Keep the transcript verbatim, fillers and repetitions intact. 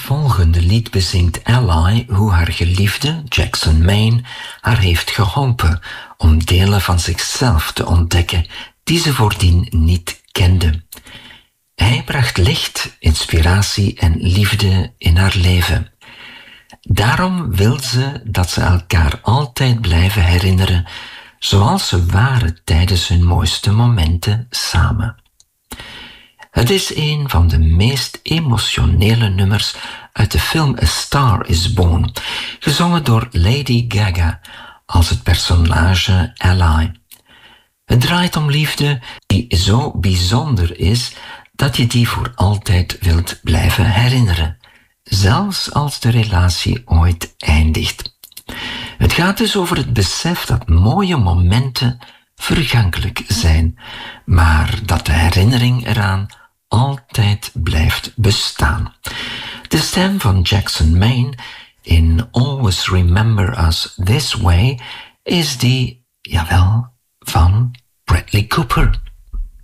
volgende lied bezingt Ally hoe haar geliefde, Jackson Maine, haar heeft geholpen om delen van zichzelf te ontdekken die ze voordien niet kende. Hij bracht licht, inspiratie en liefde in haar leven. Daarom wil ze dat ze elkaar altijd blijven herinneren, zoals ze waren tijdens hun mooiste momenten samen. Het is een van de meest emotionele nummers uit de film A Star is Born, gezongen door Lady Gaga als het personage Ally. Het draait om liefde die zo bijzonder is dat je die voor altijd wilt blijven herinneren, zelfs als de relatie ooit eindigt. Het gaat dus over het besef dat mooie momenten vergankelijk zijn, maar dat de herinnering eraan altijd blijft bestaan. De stem van Jackson Maine in Always Remember Us This Way is die, jawel, van Bradley Cooper.